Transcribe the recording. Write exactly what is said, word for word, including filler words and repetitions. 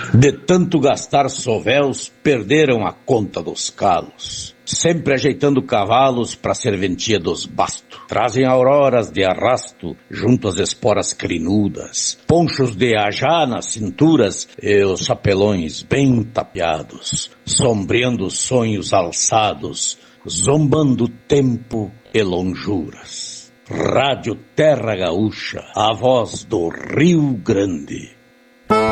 De tanto gastar sovéus, perderam a conta dos calos. Sempre ajeitando cavalos para a serventia dos bastos. Trazem auroras de arrasto junto às esporas crinudas. Ponchos de ajá nas cinturas e os chapelões bem tapeados. Sombreando os sonhos alçados, zombando tempo e lonjuras. Rádio Terra Gaúcha, a voz do Rio Grande.